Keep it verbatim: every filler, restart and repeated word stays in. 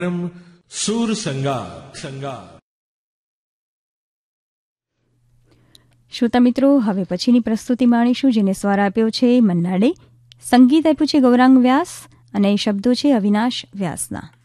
સુર સંગાર સંગાર. શ્રોતા મિત્રો, હવે પછીની પ્રસ્તુતિ માણીશું, જેને સ્વર આપ્યો છે મન્નાડે, સંગીત આપ્યું છે ગૌરાંગ વ્યાસ અને શબ્દો છે અવિનાશ વ્યાસના.